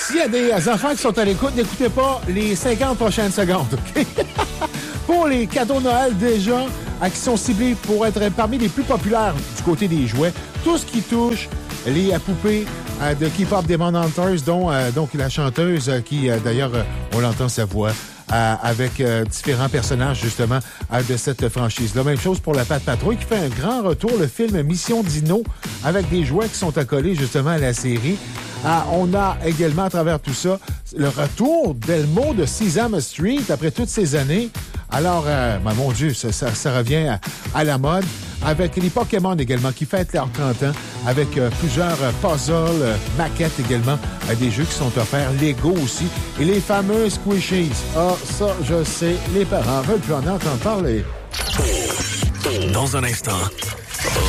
s'il y a des enfants qui sont à l'écoute, n'écoutez pas les 50 prochaines secondes, OK? Pour les cadeaux Noël déjà, qui sont ciblés pour être parmi les plus populaires du côté des jouets, tout ce qui touche les poupées de K-pop Demon Hunters, dont donc la chanteuse qui, d'ailleurs, on l'entend sa voix, avec différents personnages, justement, de cette franchise-là. Même chose pour la Patte Patrouille, qui fait un grand retour, le film Mission Dino, avec des jouets qui sont accolés, justement, à la série. On a également, à travers tout ça, le retour d'Elmo de Sesame Street, après toutes ces années. Alors, mon Dieu, ça revient à la mode. Avec les Pokémon également, qui fêtent leurs 30 ans, avec plusieurs puzzles, maquettes également, des jeux qui sont offerts, Lego aussi, et les fameux Squishies. Ah, ça, je sais, les parents veulent plus en entendre parler. Dans un instant,